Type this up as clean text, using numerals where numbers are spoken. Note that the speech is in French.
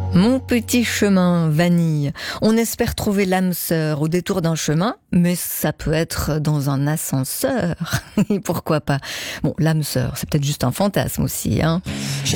Mon petit chemin vanille. On espère trouver l'âme sœur au détour d'un chemin, mais ça peut être dans un ascenseur. Et pourquoi pas? Bon, l'âme sœur, c'est peut-être juste un fantasme aussi, hein.